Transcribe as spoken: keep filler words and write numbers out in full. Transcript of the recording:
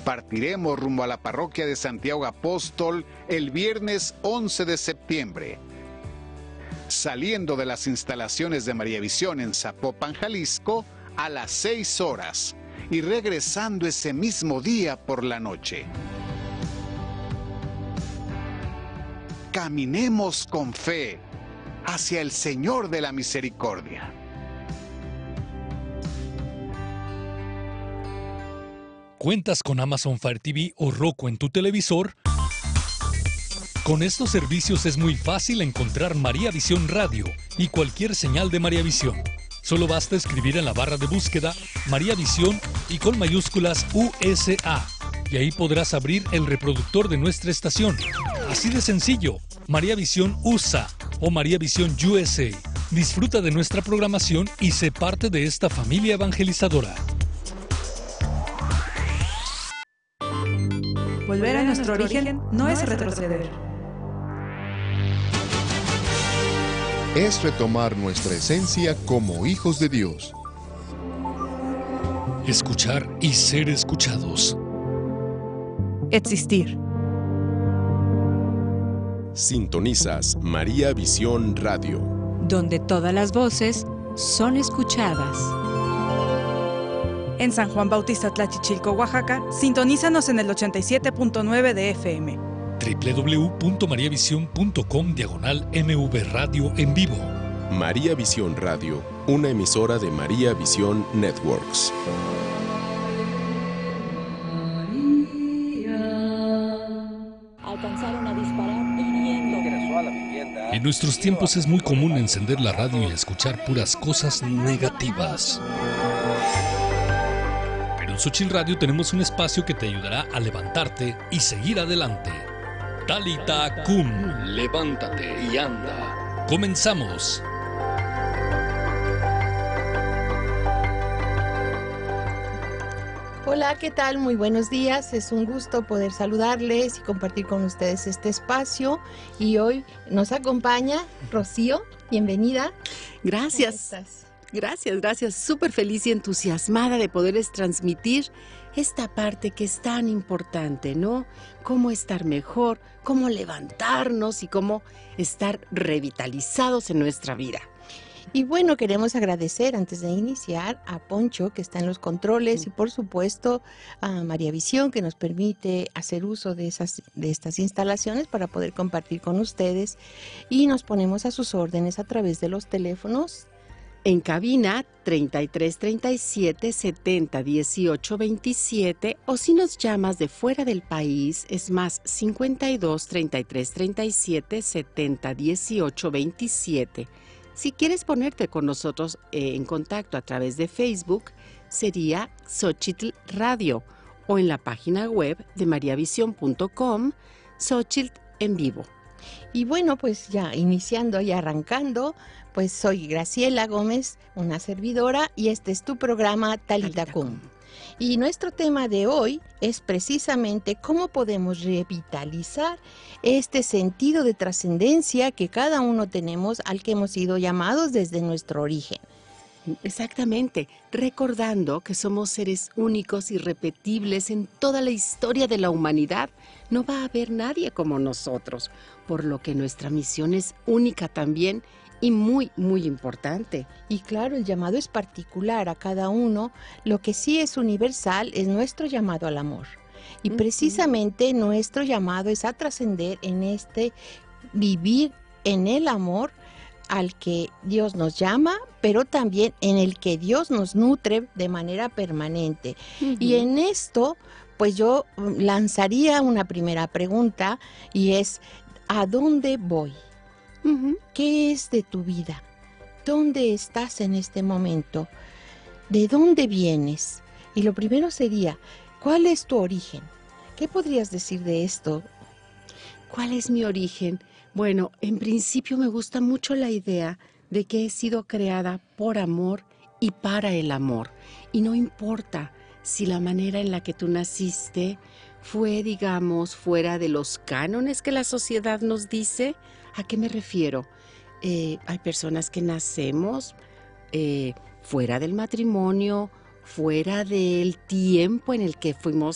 Partiremos rumbo a la parroquia de Santiago Apóstol el viernes once de septiembre. Saliendo de las instalaciones de María Visión en Zapopan, Jalisco, a las seis horas y regresando ese mismo día por la noche. Caminemos con fe hacia el Señor de la Misericordia. ¿Cuentas con Amazon Fire T V o Roku en tu televisor? Con estos servicios es muy fácil encontrar María Visión Radio y cualquier señal de María Visión. Solo basta escribir en la barra de búsqueda María Visión y con mayúsculas U S A. Y ahí podrás abrir el reproductor de nuestra estación. Así de sencillo, María Visión U S A o María Visión U S A. Disfruta de nuestra programación y sé parte de esta familia evangelizadora. Volver a nuestro origen no es retroceder. Es retomar nuestra esencia como hijos de Dios. Escuchar y ser escuchados. Existir. Sintonizas María Visión Radio, donde todas las voces son escuchadas. En San Juan Bautista Tlachichilco, Oaxaca, sintonízanos en el ochenta y siete punto nueve de F M. doble u doble u doble u punto mariavisión punto com diagonal M V Radio en vivo. María Visión Radio, una emisora de María Visión Networks. Alcanzaron a disparar hiriendo. Ingresó a la vivienda. En nuestros tiempos es muy común encender la radio y escuchar puras cosas negativas. Pero en Xochitl Radio tenemos un espacio que te ayudará a levantarte y seguir adelante. Talita Cum, levántate y anda. Comenzamos. Hola, ¿qué tal? Muy buenos días. Es un gusto poder saludarles y compartir con ustedes este espacio. Y hoy nos acompaña Rocío. Bienvenida. Gracias. ¿Cómo estás? Gracias, gracias. Súper feliz y entusiasmada de poderles transmitir esta parte que es tan importante, ¿no? Cómo estar mejor, cómo levantarnos y cómo estar revitalizados en nuestra vida. Y bueno, queremos agradecer antes de iniciar a Poncho, que está en los controles, y por supuesto a María Visión, que nos permite hacer uso de, esas, de estas instalaciones para poder compartir con ustedes. Y nos ponemos a sus órdenes a través de los teléfonos. En cabina treinta y tres treinta y siete setenta dieciocho veintisiete, o si nos llamas de fuera del país es más cincuenta y dos treinta y tres treinta y siete setenta dieciocho veintisiete. Si quieres ponerte con nosotros eh, en contacto a través de Facebook, sería Xochitl Radio, o en la página web de mariavisión punto com, Xochitl en vivo. Y bueno, pues ya iniciando y arrancando, pues soy Graciela Gómez, una servidora, y este es tu programa Talita Cum. Y nuestro tema de hoy es precisamente cómo podemos revitalizar este sentido de trascendencia que cada uno tenemos, al que hemos sido llamados desde nuestro origen. Exactamente, recordando que somos seres únicos, irrepetibles en toda la historia de la humanidad. No va a haber nadie como nosotros, por lo que nuestra misión es única también y muy, muy importante. Y claro, el llamado es particular a cada uno. Lo que sí es universal es nuestro llamado al amor. Y uh-huh. precisamente nuestro llamado es a trascender en este vivir en el amor al que Dios nos llama, pero también en el que Dios nos nutre de manera permanente. Uh-huh. Y en esto, pues yo lanzaría una primera pregunta, y es, ¿a dónde voy? Uh-huh. ¿Qué es de tu vida? ¿Dónde estás en este momento? ¿De dónde vienes? Y lo primero sería, ¿cuál es tu origen? ¿Qué podrías decir de esto? ¿Cuál es mi origen? Bueno, en principio me gusta mucho la idea de que he sido creada por amor y para el amor. Y no importa si la manera en la que tú naciste fue, digamos, fuera de los cánones que la sociedad nos dice. ¿A qué me refiero? Eh, hay personas que nacemos eh, fuera del matrimonio, fuera del tiempo en el que fuimos